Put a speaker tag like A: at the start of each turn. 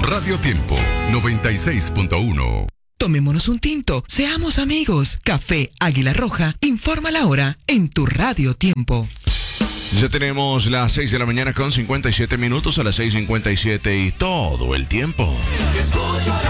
A: Radio Tiempo 96.1.
B: Tomémonos un tinto, seamos amigos. Café Águila Roja informa la hora en tu Radio Tiempo.
C: Ya tenemos las 6 de la mañana con 57 minutos, a las 6:57 y todo el tiempo.
D: Escucho